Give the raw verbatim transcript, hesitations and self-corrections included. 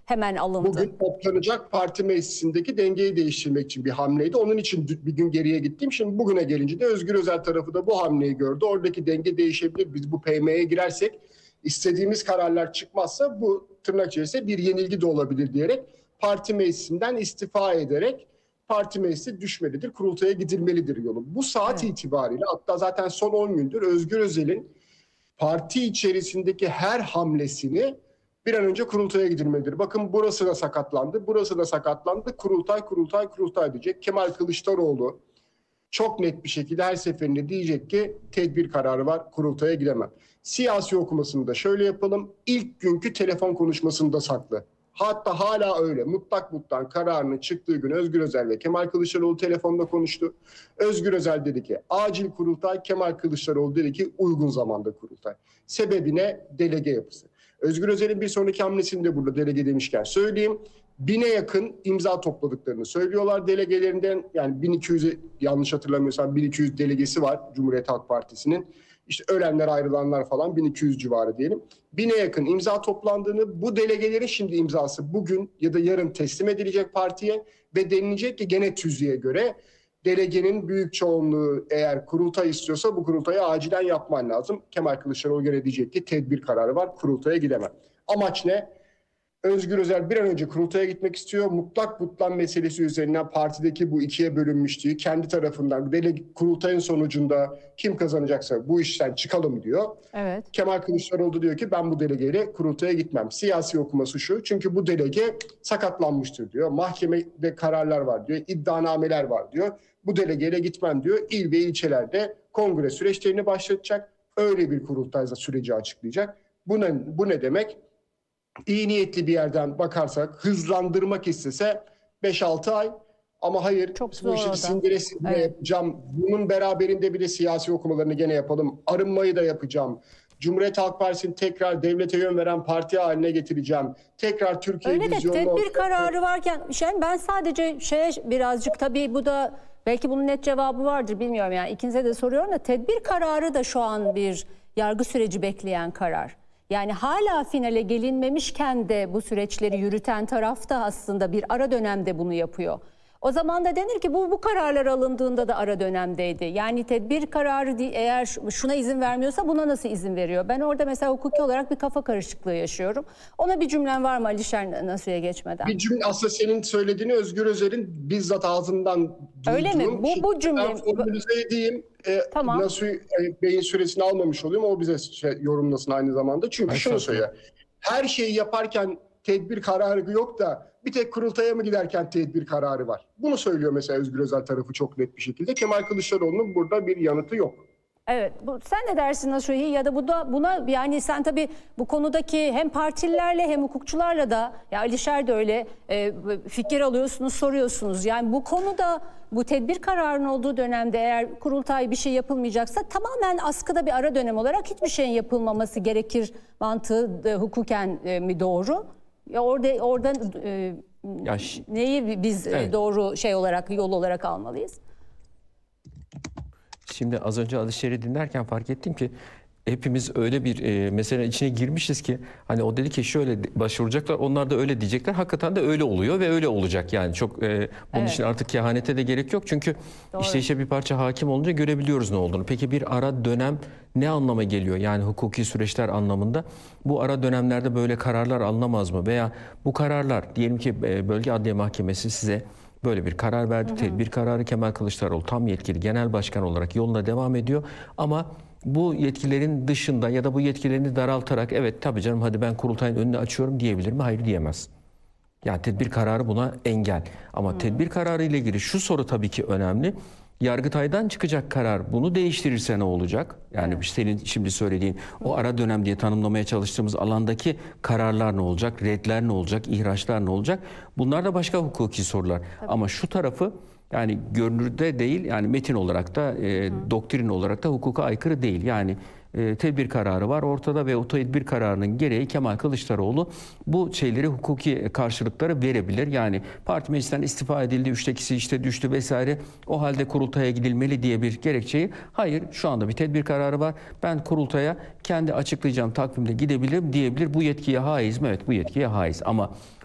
hemen alındı? Bugün toplanacak parti meclisindeki dengeyi değiştirmek için bir hamleydi. Onun için bir gün geriye gittim. Şimdi bugüne gelince de Özgür Özel tarafı da bu hamleyi gördü. Oradaki denge değişebilir. Biz bu P M'ye girersek istediğimiz kararlar çıkmazsa bu tırnak içerisinde bir yenilgi de olabilir diyerek parti meclisinden istifa ederek parti meclisi düşmelidir, kurultaya gidilmelidir yolu. Bu saat evet. itibariyle hatta zaten son on gündür Özgür Özel'in parti içerisindeki her hamlesini bir an önce kurultaya gidilmelidir. Bakın burası da sakatlandı, burası da sakatlandı. Kurultay, kurultay, kurultay diyecek. Kemal Kılıçdaroğlu çok net bir şekilde her seferinde diyecek ki tedbir kararı var, kurultaya gidemem. Siyasi okumasını da şöyle yapalım. İlk günkü telefon konuşmasını da saklı. Hatta hala öyle. Mutlak mutlak kararının çıktığı gün Özgür Özel ve Kemal Kılıçdaroğlu telefonda konuştu. Özgür Özel dedi ki acil kurultay, Kemal Kılıçdaroğlu dedi ki uygun zamanda kurultay. Sebebine delege yapısı. Özgür Özel'in bir sonraki hamlesini de burada delege demişken söyleyeyim. Bine yakın imza topladıklarını söylüyorlar delegelerinden. Yani bin iki yüz'e yanlış hatırlamıyorsam bin iki yüz delegesi var Cumhuriyet Halk Partisi'nin. İşte ölenler ayrılanlar falan bin iki yüz civarı diyelim. Bine yakın imza toplandığını, bu delegelerin şimdi imzası bugün ya da yarın teslim edilecek partiye ve denilecek ki gene tüzüğe göre delegenin büyük çoğunluğu eğer kurultay istiyorsa bu kurultayı acilen yapman lazım. Kemal Kılıçdaroğlu göre diyecek ki tedbir kararı var, kurultaya gidemem. Amaç ne? Özgür Özel bir an önce kurultaya gitmek istiyor. Mutlak butlan meselesi üzerinden partideki bu ikiye bölünmüşlüğü kendi tarafından delege, kurultayın sonucunda kim kazanacaksa bu işten çıkalım diyor. Evet. Kemal Kılıçdaroğlu diyor ki ben bu delegeyle kurultaya gitmem. Siyasi okuması şu. Çünkü bu delege sakatlanmıştır diyor. Mahkemede kararlar var diyor. İddianameler var diyor. Bu delegeyle gitmem diyor. İl ve ilçelerde kongre süreçlerini başlatacak. Öyle bir kurultay süreci açıklayacak. Bu ne, bu ne demek? İyi niyetli bir yerden bakarsak hızlandırmak istese beş altı ay ama hayır çok bu işi sindire sindire evet. yapacağım. Bunun beraberinde bir de siyasi okumalarını gene yapalım. Arınmayı da yapacağım. Cumhuriyet Halk Partisi'ni tekrar devlete yön veren parti haline getireceğim. Tekrar Türkiye öyle vizyonunu... Öyle de tedbir kararı varken şey, ben sadece şeye birazcık tabii bu da belki bunun net cevabı vardır bilmiyorum yani ikinize de soruyorum da tedbir kararı da şu an bir yargı süreci bekleyen karar. Yani hala finale gelinmemişken de bu süreçleri yürüten taraf da aslında bir ara dönemde bunu yapıyor. O zaman da denir ki bu bu kararlar alındığında da ara dönemdeydi. Yani tedbir kararı eğer şuna izin vermiyorsa buna nasıl izin veriyor? Ben orada mesela hukuki olarak bir kafa karışıklığı yaşıyorum. Ona bir cümlen var mı Alişer Nasuh'a geçmeden? Bir cümle aslında senin söylediğini Özgür Özel'in bizzat ağzından duyduğum. Öyle mi? Bu, bu cümle. Ben formülize edeyim. E, tamam. Nasuh e, Bey'in süresini almamış olayım. O bize şey, yorumlasın aynı zamanda. Çünkü Ay, şunu söylüyor. Her şeyi yaparken tedbir kararı yok da bir tek kurultaya mı giderken tedbir kararı var. Bunu söylüyor mesela Özgür Özel tarafı çok net bir şekilde. Kemal Kılıçdaroğlu'nun burada bir yanıtı yok. Evet, bu, sen ne dersin Nasuhi ya da bu da buna yani sen tabii bu konudaki hem partililerle hem hukukçularla da ya Alişer de öyle e, fikir alıyorsunuz, soruyorsunuz. Yani bu konuda bu tedbir kararının olduğu dönemde eğer kurultay bir şey yapılmayacaksa tamamen askıda bir ara dönem olarak hiçbir şeyin yapılmaması gerekir mantığı e, hukuken e, mi doğru? Ya orada oradan e, ya neyi biz evet. doğru şey olarak yol olarak almalıyız? Şimdi az önce Alişer'i dinlerken fark ettim ki hepimiz öyle bir e, meselenin içine girmişiz ki hani o dedi ki şöyle başvuracaklar, onlar da öyle diyecekler. Hakikaten de öyle oluyor ve öyle olacak yani çok e, bunun evet. için artık kehanete de gerek yok. Çünkü Doğru. işte işe bir parça hakim olunca görebiliyoruz ne olduğunu. Peki bir ara dönem ne anlama geliyor? Yani hukuki süreçler anlamında bu ara dönemlerde böyle kararlar alınamaz mı? Veya bu kararlar diyelim ki Bölge Adliye Mahkemesi size böyle bir karar verdi. Hı hı. Tedbir kararı Kemal Kılıçdaroğlu tam yetkili genel başkan olarak yoluna devam ediyor. Ama bu yetkilerin dışında ya da bu yetkilerini daraltarak evet tabii canım hadi ben kurultayın önünü açıyorum diyebilir mi? Hayır diyemez. Yani tedbir kararı buna engel. Ama hı. tedbir kararı ile ilgili şu soru tabii ki önemli. Yargıtay'dan çıkacak karar bunu değiştirirse ne olacak? Yani evet. senin şimdi söylediğin o ara dönem diye tanımlamaya çalıştığımız alandaki kararlar ne olacak? Redler ne olacak? İhraçlar ne olacak? Bunlar da başka hukuki sorular. Tabii. Ama şu tarafı yani görünürde değil yani metin olarak da e, doktrin olarak da hukuka aykırı değil. Yani e, tedbir kararı var ortada ve o tedbir kararının gereği Kemal Kılıçdaroğlu bu şeyleri hukuki karşılıkları verebilir. Yani parti meclisinden istifa edildi, üçte ikisi işte düştü vesaire. O halde kurultaya gidilmeli diye bir gerekçeyi hayır şu anda bir tedbir kararı var. Ben kurultaya kendi açıklayacağım takvimle gidebilirim diyebilir. Bu yetkiye haiz mi? Evet bu yetkiye haiz ama